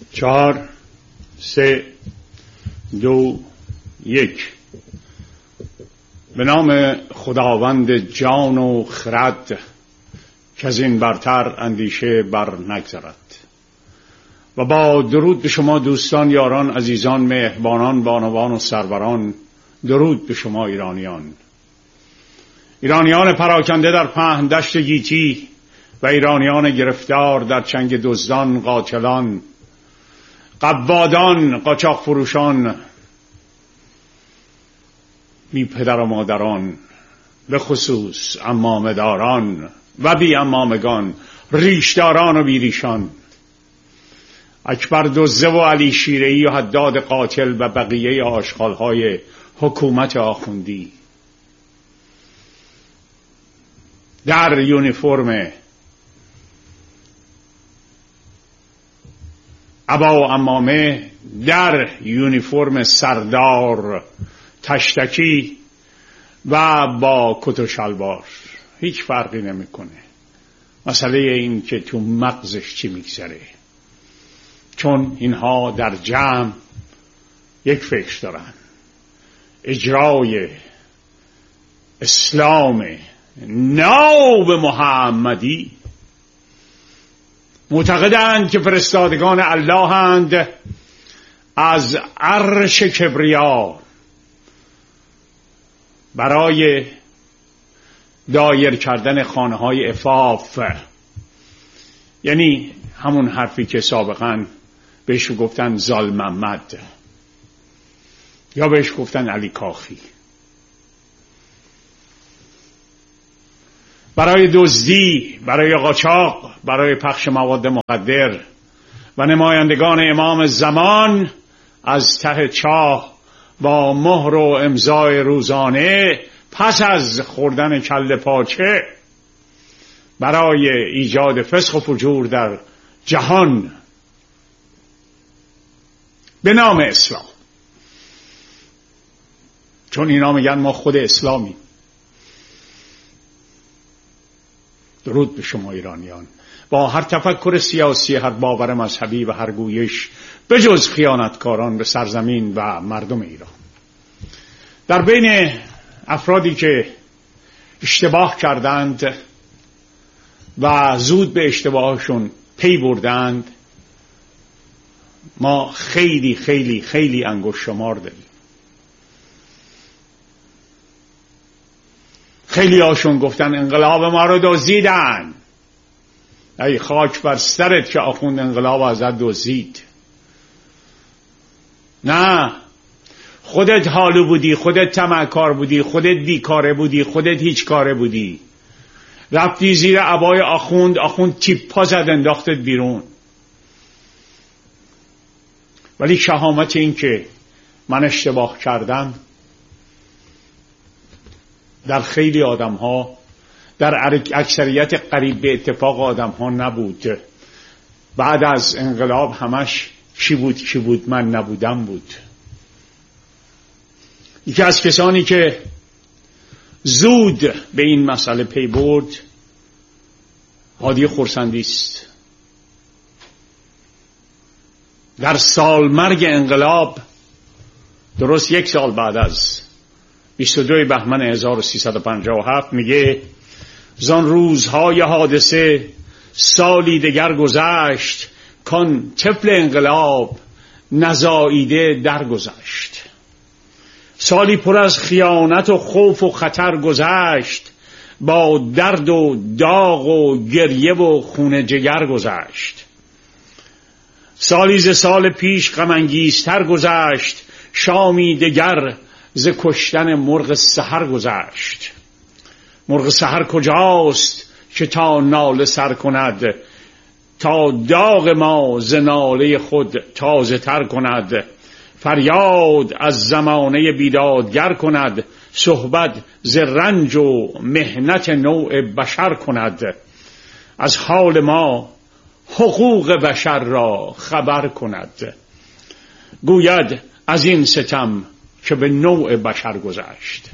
4 3 2 1. به نام خداوند جان و خرد که از این برتر اندیشه بر نگذرد. و با درود به شما دوستان، یاران، عزیزان، مهربانان، بانوان و سروران، درود به شما ایرانیان پراکنده در پهن دشت گیتی و ایرانیان گرفتار در چنگ دزدان، قاتلان، قوادان، قاچاق فروشان، بی پدر و مادران، به خصوص عمامه داران و بی عمامگان، ریشداران و بیریشان، اکبر دزده و علی شیره‌ای و حداد قاتل و بقیه آشغال‌های حکومت آخوندی در یونیفرم عبا و عمامه، در یونیفرم سردار تشتکی و با کت و شلوار، هیچ فرقی نمیکنه. مسئله این که تو مغزش چی میگذره، چون اینها در جمع یک فکر دارن: اجرای اسلام ناب محمدی. معتقدند که فرستادگان الله اند از عرش کبریا برای دایر کردن خانه های عفاف، یعنی همون حرفی که سابقا بهش گفتن زال محمد یا بهش گفتن علی کاخی، برای دزدی، برای قاچاق، برای پخش مواد مخدر و نمایندگان امام زمان از ته چاه با مهر و امضای روزانه پس از خوردن کله پاچه برای ایجاد فسق و فجور در جهان به نام اسلام. چون اینا میگن ما خود اسلامیم. درود به شما ایرانیان، با هر تفکر سیاسی، هر باور مذهبی و هر گویش به جز خیانتکاران به سرزمین و مردم ایران. در بین افرادی که اشتباه کردند و زود به اشتباهشون پی بردند، ما خیلی خیلی خیلی انگشت شمار داریم. خیلی هاشون گفتن انقلاب ما رو دزدیدن. ای خاک بر سرت که آخوند انقلاب ازت دزدید. نه، خودت حالو بودی، خودت طمعکار بودی، خودت بیکاره بودی، خودت هیچ کاره بودی، رفتی زیر عبای آخوند تیپا زد انداختت بیرون. ولی شهامت این که من اشتباه کردم در خیلی آدم ها، در اکثریت قریب به اتفاق آدم ها نبود. بعد از انقلاب همش کی بود من نبودم بود. یکی از کسانی که زود به این مسئله پی برد هادی خرسندی است. در سال مرگ انقلاب، درست 1 سال بعد از 22 بهمن 1357 میگه: زان روزهای حادثه سالی دگر گذشت، کان طفل انقلاب نزاییده درگذشت. سالی پر از خیانت و خوف و خطر گذشت، با درد و داغ و گریه و خون جگر گذشت. سالی ز سال پیش غم انگیزتر گذشت، شامی دگر ز کشتن مرغ سحر گذشت. مرغ سحر کجاست که تا ناله سر کند، تا داغ ما ز ناله خود تازه تر کند. فریاد از زمانه بیدادگر کند، صحبت ز رنج و محنت نوع بشر کند. از حال ما حقوق بشر را خبر کند، گوید از این ستم که به نوع بشر گذشت.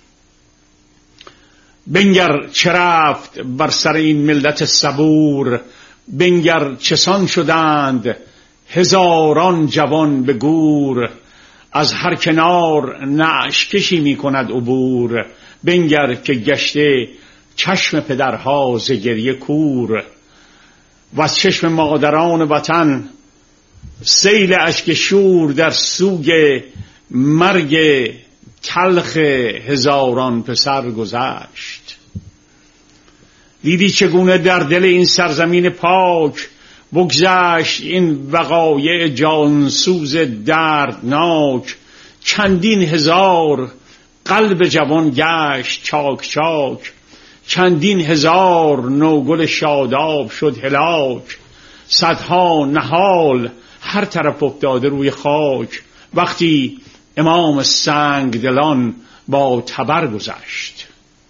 بنگر چه رفت بر سر این ملت صبور، بنگر چسان شدند هزاران جوان به گور، از هر کنار نعش کشی می کند عبور. بنگر که گشته چشم پدرها ز گریه کور، و از چشم مادران وطن سیل اشک شور. در سوگ مرگ تلخ هزاران پسر گذشت. دیدی چگونه در دل این سرزمین پاک بگذشت این وقایع جانسوز دردناک. چندین هزار قلب جوان گشت چاک چاک، چندین هزار نوگل شاداب شد هلاک. صدها نهال هر طرف افتاده روی خاک، وقتی امام سنگ دلان با تبر گذشت.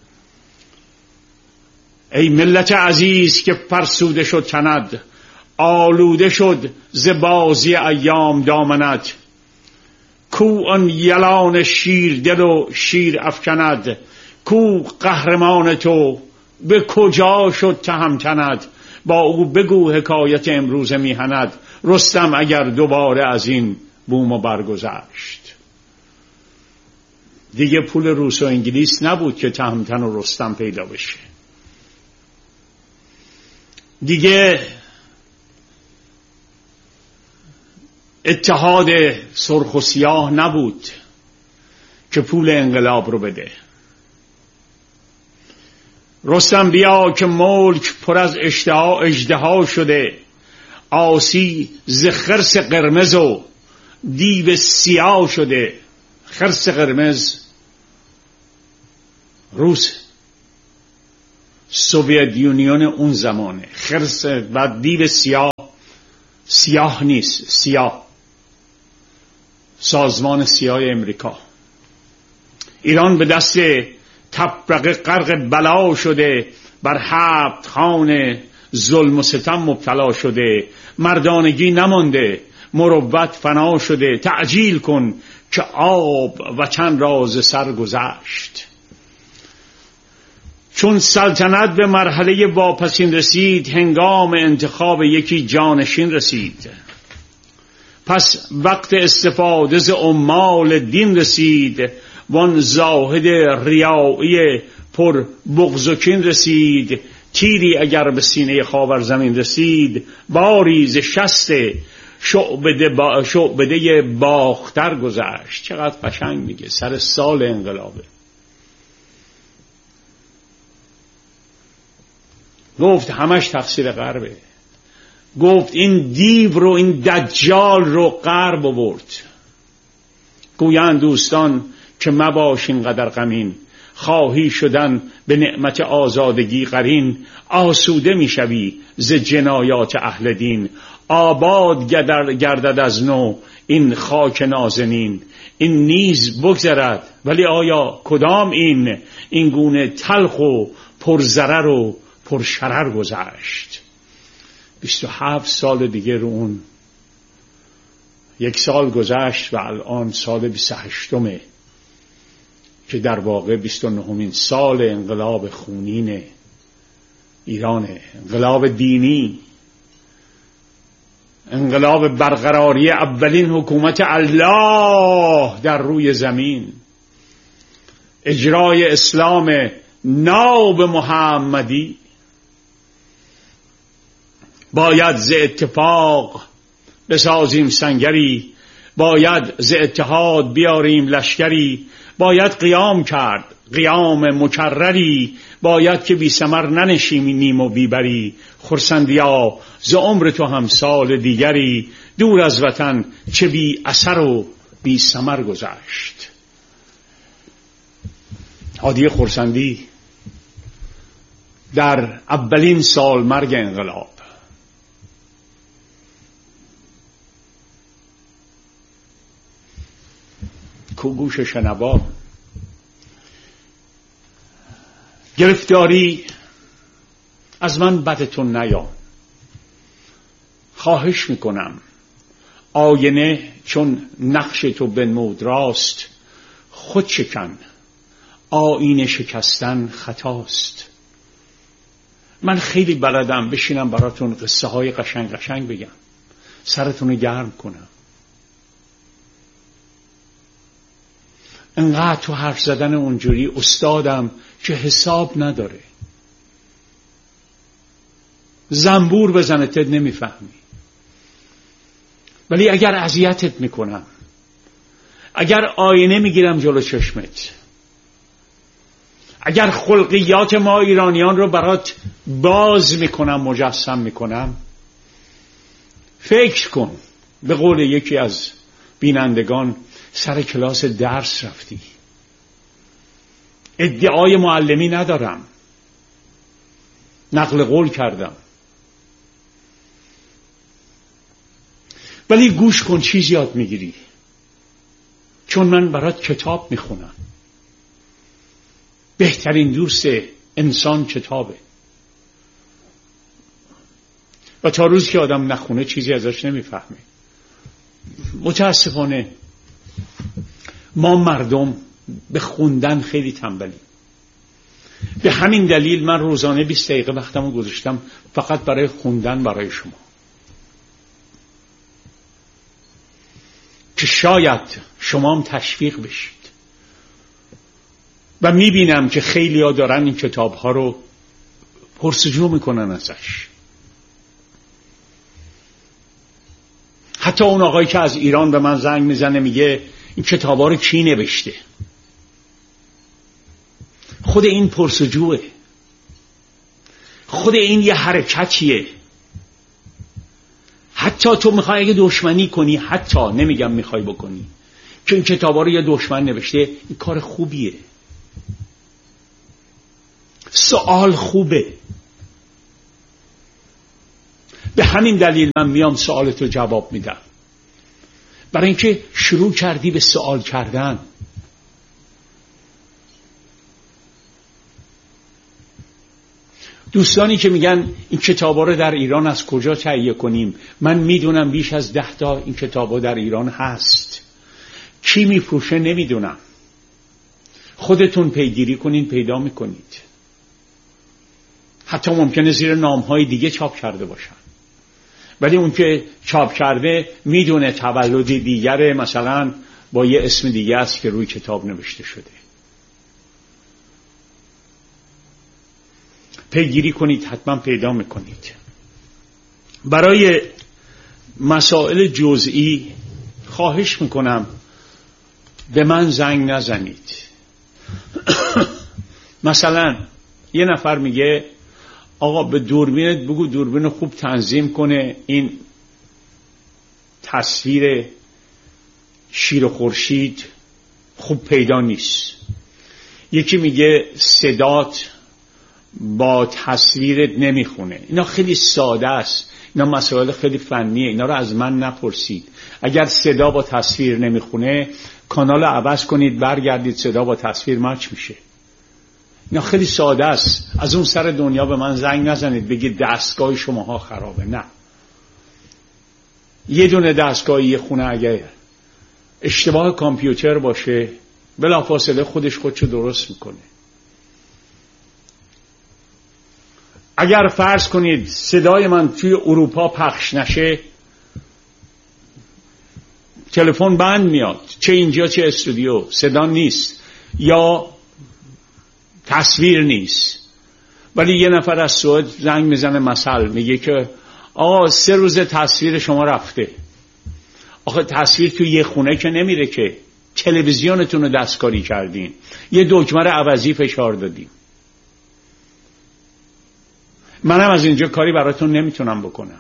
ای ملت عزیز که فرسوده شد تند، آلوده شد ز بازی ایام دامنت. کو آن یلان شیر دل و شیر افکند، کو قهرمان تو به کجا شد تهمتنت. با او بگو حکایت امروز میهنت، رستم اگر دوباره از این بوم و برگذشت. دیگه پول روس و انگلیس نبود که تهمتن و رستم پیدا بشه. دیگه اتحاد سرخ و سیاه نبود که پول انقلاب رو بده. رستم بیا که ملک پر از اژدها شده، عاصی ز خرس قرمز و دیو سیاه شده. خرس قرمز روس، سوویت یونیون اون زمانه. خرس و دیو سیاه، سیاه نیست، سیاه، سازمان سیاه امریکا. ایران به دست تفرقه غرق بلا شده، بر 7 خان ظلم و ستم مبتلا شده. مردانگی نمانده، مروت فنا شده. تعجیل کن که آب وطن را ز سر گذشت. چون سلطنت به مرحله واپسین رسید، هنگام انتخاب یکی جانشین رسید. پس وقت استفاده ز عمال دین رسید، وان زاهد ریایی پر بغض و کین رسید. تیری اگر به سینه خاور زمین رسید، باری ز شست شعبده باختر گذشت. چقدر قشنگ میگه، سر سال انقلابه. گفت همش تقصیر غربه. گفت این دیو رو، این دجال رو غرب آورد. گویند دوستان که مباش اینقدر غمین، خواهی شدن به نعمت آزادگی قرین. آسوده میشوی ز جنایات اهل دین، آباد گردد از نو این خاک نازنین. این نیز بگذرد ولی آیا کدام این گونه تلخ و پرضرر و پرشرر گذشت. 27 سال دیگه رو اون 1 سال گذشت و الان سال 28مه که در واقع 29مین سال انقلاب خونین ایرانه. انقلاب دینی، انقلاب برقراری اولین حکومت الله در روی زمین، اجرای اسلام ناب محمدی. باید ز اتفاق بسازیم سنگری، باید ز اتحاد بیاریم لشکری. باید قیام کرد قیام مکرری، باید که بی ثمر ننشینیم و بیبری. خرسندیا ز عمر تو هم سال دیگری، دور از وطن چه بی اثر و بی ثمر گذشت. هادی خرسندی در اولین سال مرگ انقلاب کو گوش شنوا، گرفتاری از من بدتون نیا. خواهش میکنم آینه چون نقش تو بنمود راست، خود شکن آینه شکستن خطاست. من خیلی بلدم بشینم براتون قصه های قشنگ قشنگ بگم، سرتون رو گرم کنم. انقدر تو حرف زدن اونجوری استادم که حساب نداره. زنبور بزنه تد نمیفهمی. ولی اگر اذیتت میکنم، اگر آینه میگیرم جلو چشمت، اگر خلقیات ما ایرانیان رو برات باز میکنم، مجسم میکنم، فکر کن به قول یکی از بینندگان سر کلاس درس رفتی. ادعای معلمی ندارم، نقل قول کردم، ولی گوش کن چیز یاد میگیری، چون من برات کتاب میخونم. بهترین دوست انسان کتابه و تا روز که آدم نخونه چیزی ازش نمیفهمه. متاسفانه ما مردم به خوندن خیلی تنبلیم. به همین دلیل من روزانه 20 دقیقه وقتمو گذاشتم فقط برای خوندن برای شما، که شاید شما هم تشویق بشید. و میبینم که خیلی ها دارن این کتاب ها رو پرسجو میکنن ازش. حتی اون آقایی که از ایران به من زنگ میزنه میگه این کتاب ها رو کی نوشته؟ خود این پرسجوه، خود این یه حرکتیه. حتی تو میخوای اگه دشمنی کنی، حتی نمیگم میخوای بکنی، که این کتاب ها رو یه دشمن نوشته، این کار خوبیه. سوال خوبه. به همین دلیل من میام سوالتو جواب میدم، برای اینکه شروع کردی به سوال کردن. دوستانی که میگن این کتابا رو در ایران از کجا تهیه کنیم، من میدونم بیش از 10 تا این کتابا در ایران هست. کی میفروشه نمیدونم. خودتون پیگیری کنین، پیدا میکنید. حتی ممکنه زیر نامهای دیگه چاپ کرده باشن، ولی اون که چاپ کرده میدونه تولدی دیگره، مثلا با یه اسم دیگه است که روی کتاب نوشته شده. پیگیری کنید، حتما پیدا میکنید. برای مسائل جزئی خواهش میکنم به من زنگ نزنید. مثلا یه نفر میگه آقا به دوربینت بگو دوربین خوب تنظیم کنه، این تصویر شیر و خورشید خوب پیدا نیست. یکی میگه صدات با تصویرت نمیخونه. اینا خیلی ساده است، اینا مسائل خیلی فنیه، اینا رو از من نپرسید. اگر صدا با تصویر نمیخونه کانال عوض کنید، برگردید صدا با تصویر مچ میشه. اینا خیلی ساده است. از اون سر دنیا به من زنگ نزنید بگید دستگاه شماها خرابه. نه، یه دونه دستگاه یه خونه اگه اشتباه کامپیوتر باشه بلافاصله خودشو درست میکنه. اگر فرض کنید صدای من توی اروپا پخش نشه، تلفن بند میاد، چه اینجا چه استودیو صدا نیست یا تصویر نیست. ولی یه نفر از سوئد زنگ میزنه مثلا میگه که آقا 3 روز تصویر شما رفته. آخه تصویر توی یه خونه که نمیره که، تلویزیونتون رو دستکاری کردین، یه دکمه رو عوضی فشار دادیم. منم از اینجا کاری براتون نمیتونم بکنم.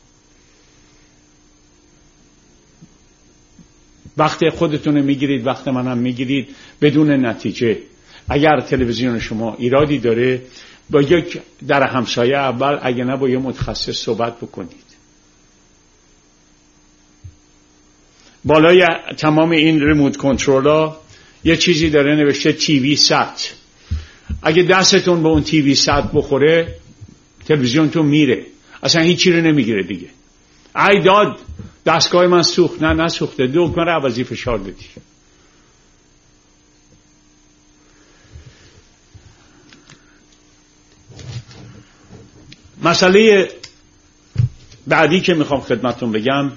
وقت خودتون میگیرید، وقت منم میگیرید بدون نتیجه. اگر تلویزیون شما ایرادی داره با یک در همسایه اول، اگه نه با یه متخصص صحبت بکنید. بالای تمام این ریموت کنترل یه چیزی داره نوشته تیوی ست. اگه دستتون به اون تیوی ست بخوره تلویزیونتون میره، اصلا هیچی رو نمیگیره دیگه. ای داد دستگاه من سوخت. نه نسوخته، دکمه رو عوضی فشار دادی. مسئله بعدی که میخوام خدمتون بگم،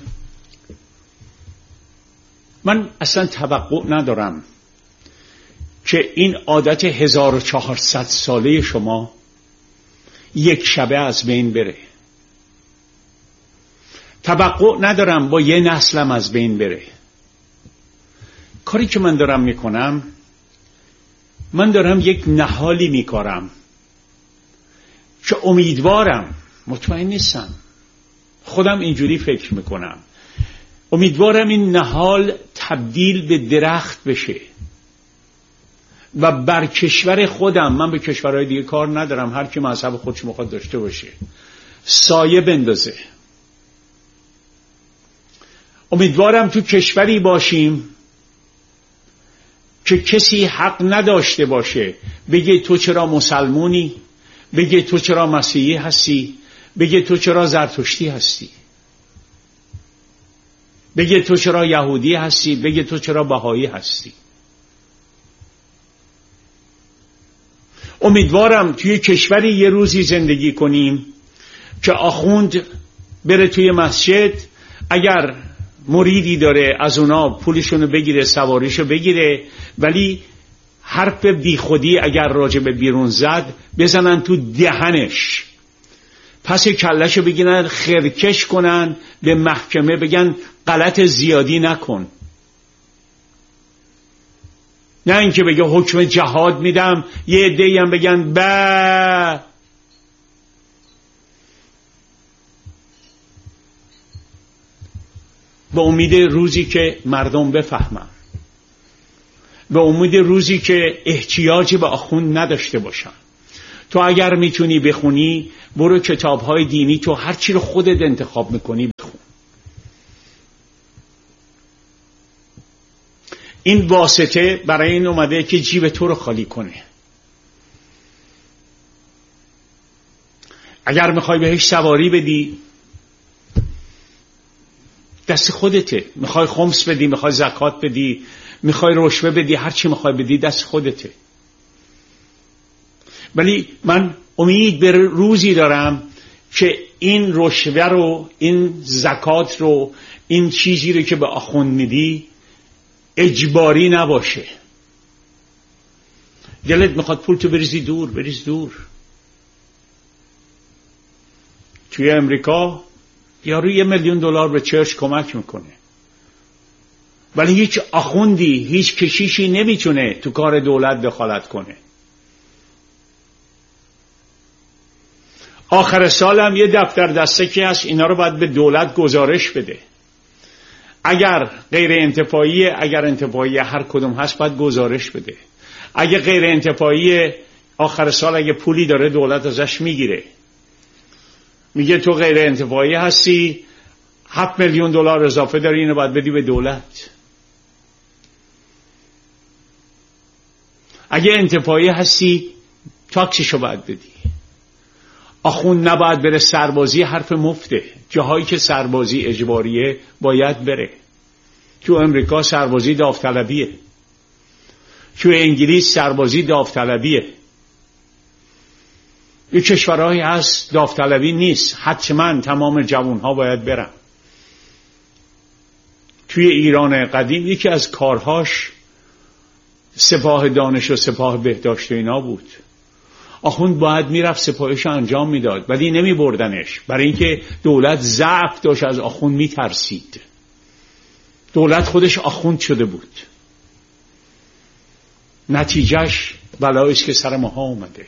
من اصلا توقع ندارم که این عادت 1400 ساله شما یک شبه از بین بره. توقع ندارم با یه نسلم از بین بره. کاری که من دارم میکنم، من دارم یک نهالی میکارم که امیدوارم، مطمئن نیستم، خودم اینجوری فکر میکنم، امیدوارم این نهال تبدیل به درخت بشه و بر کشور خودم، من به کشورهای دیگه کار ندارم، هر کی مذهب خودش میخواد داشته باشه، سایه بندازه. امیدوارم تو کشوری باشیم که کسی حق نداشته باشه بگه تو چرا مسلمونی، بگه تو چرا مسیحی هستی، بگه تو چرا زرتشتی هستی، بگه تو چرا یهودی هستی، بگه تو چرا بهایی هستی. امیدوارم توی کشوری یه روزی زندگی کنیم که آخوند بره توی مسجد، اگر مریدی داره از اونا پولشونو بگیره، سواریشو بگیره، ولی حرف بی خودی اگر راجع به بیرون زد بزنن تو دهنش، پس کلشو بگیرن خرکش کنن، به محکمه بگن غلط زیادی نکن. نه اینکه بگه حکم جهاد میدم، یه عده‌ای هم بگن به امید روزی که مردم بفهمن، به امید روزی که احتیاجی به آخوند نداشته باشن. تو اگر میتونی بخونی، برو کتاب‌های دینی، تو هر چی رو خودت انتخاب میکنی بخون. این واسطه برای این اومده که جیب تو رو خالی کنه. اگر میخوای بهش سواری بدی، دست خودته. میخوای خمس بدی، میخوای زکات بدی، میخوای رشوه بدی، هر چی میخوای بدی دست خودته. ولی من امید به روزی دارم که این رشوه رو، این زکات رو، این چیزی رو که به آخوند میدی اجباری نباشه. دلت میخواد پول تو بریزی دور، بریز دور. توی امریکا یارو $1,000,000 به چرچ کمک میکنه، ولی هیچ آخوندی، هیچ کشیشی نمیتونه تو کار دولت دخالت کنه. آخر سال هم یه دفتر دستکی هست، اینا رو باید به دولت گزارش بده. اگر غیر انتفاعی، اگر انتفاعی هر کدوم هست باید گزارش بده. اگه غیر انتفاعی، آخر سال اگه پولی داره دولت ازش میگیره، میگه تو غیر انتفاعی هستی، $7,000,000 اضافه داری، اینو باید بدی به دولت. اگه انتفاعی هستی تاکسیشو باید بدی. آخوند نباید بره سربازی، حرف مفته. جاهایی که سربازی اجباریه باید بره. تو امریکا سربازی داوطلبیه، تو انگلیس سربازی داوطلبیه. یه کشورهایی هست داوطلبی نیست، حتما تمام جوانها باید برن. توی ایران قدیم یکی از کارهاش سپاه دانش و سپاه بهداشت و اینا بود. آخوند باید میرفت سپاهش انجام میداد، ولی نمی بردنش، برای اینکه دولت ضعف داشت، از آخوند میترسید. دولت خودش آخوند شده بود. نتیجهش بلاییست که سر ماها اومده.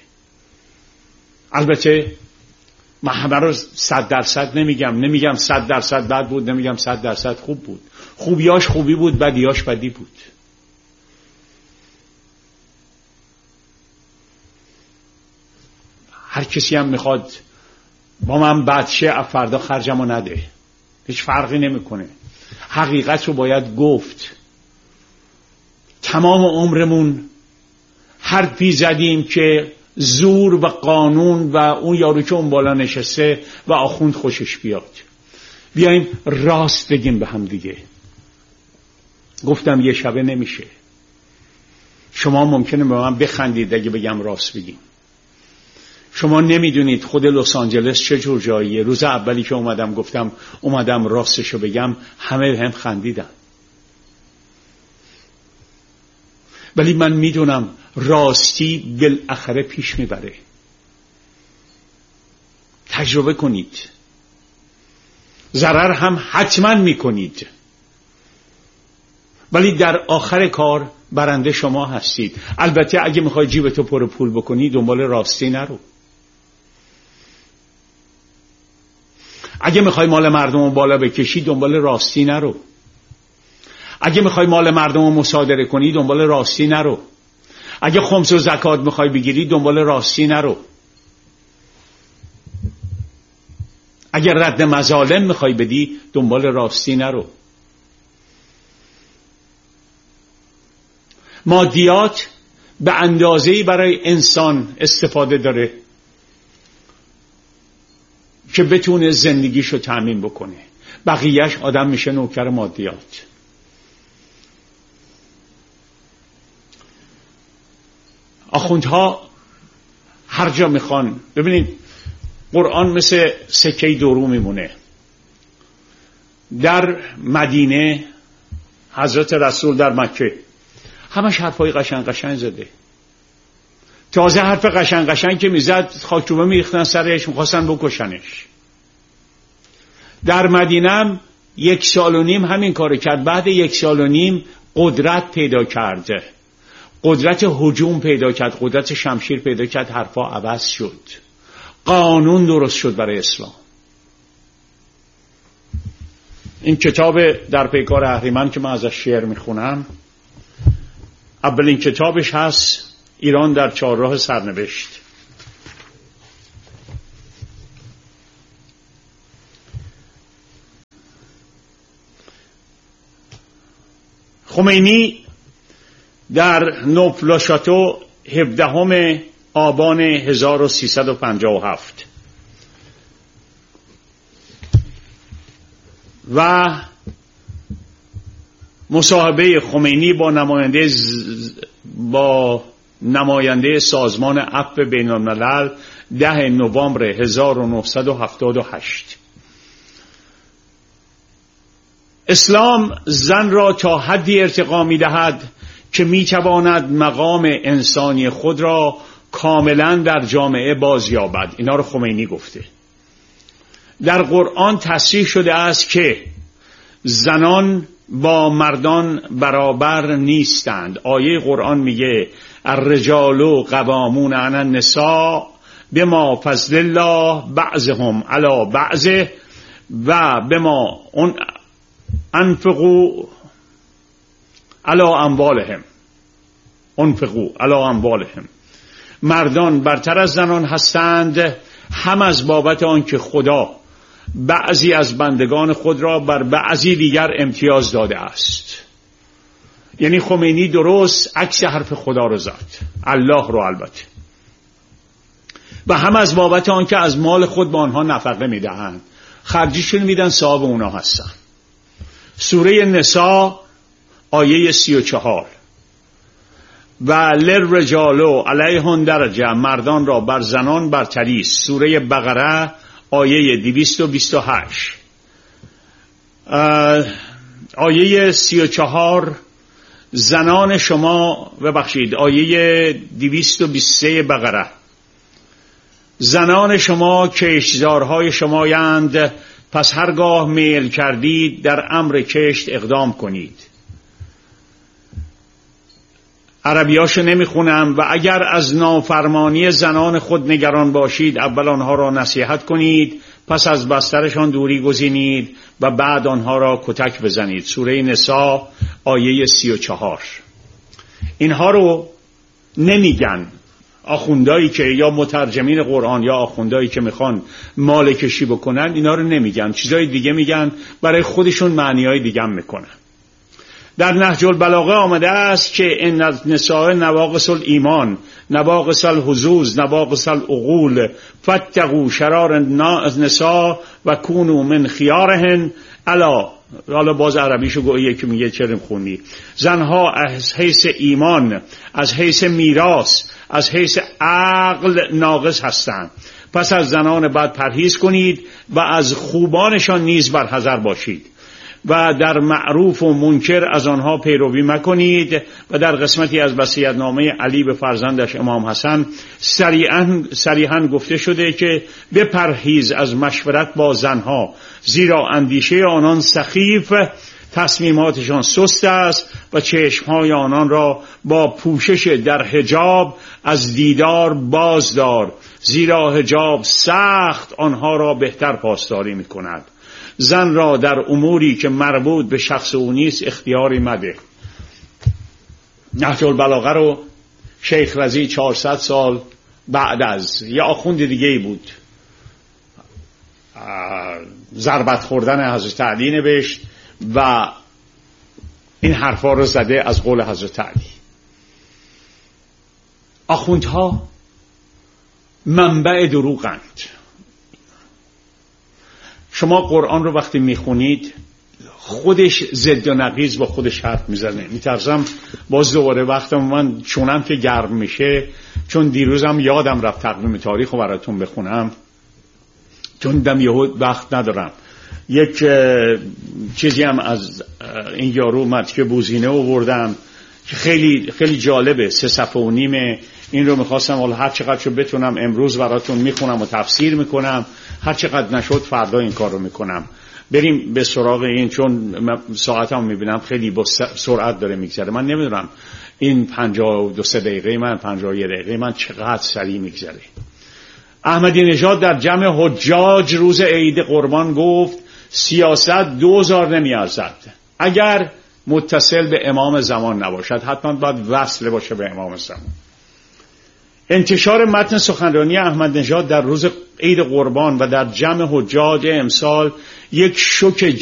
البته من همه رو 100% نمیگم 100% بد بود، نمیگم 100% خوب بود. خوبیاش خوبی بود، بدیاش بدی بود. هر کسی هم میخواد با من بد شه، فردا خرجمو نده، هیچ فرقی نمیکنه. حقیقت رو باید گفت. تمام عمرمون حرفی زدیم که زور و قانون و اون یارو که اون بالا نشسته و آخوند خوشش بیاد. بیایم راست بگیم به هم دیگه. گفتم یه شبه نمیشه. شما ممکنه به من بخندید اگه بگم راست بگیم. شما نمیدونید خود لس آنجلس چه جور جاییه. روز اولی که گفتم اومدم راستشو بگم، همه هم خندیدن. ولی من میدونم راستی بالاخره پیش میبره. تجربه کنید، ضرر هم حتما میکنید، ولی در آخر کار برنده شما هستید. البته اگه میخوای جیبتو پر پول بکنی دنبال راستی نرو. اگه میخوای مال مردم رو بالا بکشی دنبال راستی نرو. اگه میخوای مال مردم رو مصادره کنی دنبال راستی نرو. اگه خمس و زکات میخوای بگیری دنبال راستی نرو. اگه رد مظالم میخوای بدی دنبال راستی نرو. مادیات به اندازه‌ای برای انسان استفاده داره که بتونه زندگیشو تأمین بکنه، بقیهش آدم میشه نوکر مادیات. آخوندها هر جا میخوان، ببینید قرآن مثل سکه دورو میمونه. در مدینه حضرت رسول در مکه همش حرفای قشنگ قشنگ زده. تازه حرف قشنگ قشنگ که میزد خاکروبه میریختن سرش، میخواستن بکشنش. در مدینه هم 1.5 سال همین کار کرد. بعد 1.5 سال قدرت پیدا کرد، قدرت هجوم پیدا کرد، قدرت شمشیر پیدا کرد، حرفا عوض شد، قانون درست شد برای اسلام. این کتاب در پیکار اهریمن که من ازش شعر میخونم، اولین کتابش هست ایران در چهارراه سرنوشت. خمینی در نوپلاشاتو 17 آبان 1357 و مصاحبه خمینی با نماینده سازمان عفو بین الملل 10 نوامبر 1978. اسلام زن را تا حدی ارتقا می دهد که می تواند مقام انسانی خود را کاملا در جامعه بازیابد. اینا رو خمینی گفته. در قرآن تصریح شده است که زنان با مردان برابر نیستند. آیه قرآن میگه الرجال قوامون علی النساء بما فضل الله بعضهم علی بعض و بما انفقوا علی اموالهم. انفقوا علی اموالهم. مردان برتر از زنان هستند، هم از بابت آنکه خدا بعضی از بندگان خود را بر بعضی دیگر امتیاز داده است. یعنی خمینی درست عکس حرف خدا رو زد، الله رو البته. و هم از بابت آنکه از مال خود به آنها نفقه میدهند، خرجیشون میدن، صاحب اونا هستن. سوره نساء آیه 34 و للرجال علیهن درجه، مردان را بر زنان برتری است. سوره بقره آیه 228 آیه 34 زنان شما آیه 223 بقره زنان شما کشتزارهای شمایند، پس هرگاه میل کردید در امر کشت اقدام کنید. عربیاشو نمیخونم. و اگر از نافرمانی زنان خود نگران باشید، اول آنها را نصیحت کنید، پس از بسترشان دوری گزینید و بعد آنها را کتک بزنید. سوره نساء آیه 34. اینها رو نمیگن آخوندایی که یا مترجمین قرآن یا آخوندایی که میخوان مال کشی بکنن، اینا رو نمیگن، چیزای دیگه میگن، برای خودشون معنیای دیگه هم میکنن. در نهج البلاغه آمده است که ان النساء نواقص الایمان، نواقص الحظوظ، نواقص العقول، فاتقوا شرار النساء و کونوا من خیارهن الا حالا باز عربیشو گویی یکی میگه چرم خونی، زنها از حیث ایمان، از حیث میراث، از حیث عقل ناقص هستند. پس از زنان بد پرهیز کنید و از خوبانشان نیز برحذر باشید و در معروف و منکر از آنها پیروی مکنید. و در قسمتی از وصیت‌نامه علی به فرزندش امام حسن صریحاً گفته شده که بپرهیز از مشورت با زنها، زیرا اندیشه آنان سخیف، تصمیماتشان سست است و چشمهای آنان را با پوشش در حجاب از دیدار بازدار، زیرا حجاب سخت آنها را بهتر پاسداری می کند. زن را در اموری که مربوط به شخص او نیست اختیاری مده. نهج البلاغه رو شیخ رضی 400 سال بعد از یه آخوند دیگه ای بود ضربت خوردن حضرت علی نوشت و این حرفا رو زده از قول حضرت علی. آخوندها منبع دروغند. شما قرآن رو وقتی میخونید خودش ضد و نقیض با خودش حرف میزنه. میترسم باز دوباره وقتم من چونم که گرم میشه، چون دیروزم یادم رفت تقویم تاریخ رو براتون بخونم، چون دم یهود وقت ندارم. یک چیزی هم از این یارو متک بوزینه آوردم که خیلی خیلی جالبه، 3.5 صفحه. این رو میخواستم حالا هر چقدر شو بتونم امروز براتون میخونم و تفسیر میکنم، هر چقدر نشد فردا این کار رو میکنم. بریم به سراغ این، چون ساعتم میبینم خیلی با سرعت داره میگذره. من نمیدونم این 52 دقیقه من 51 دقیقه من چقدر سریع میگذره. احمدی نژاد در جمع حجاج روز عید قربان گفت سیاست 2000 نمیارزد اگر متصل به امام زمان نباشد، حتما باید وصل باشه به امام زمان. انتشار متن سخنرانی احمد نژاد در روز عید قربان و در جمع حجاج امسال یک شوک